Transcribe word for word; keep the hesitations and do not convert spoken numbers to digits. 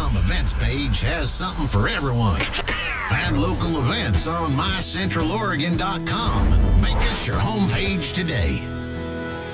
com events page has something for everyone. Find local events on my central oregon dot com and make us your homepage today.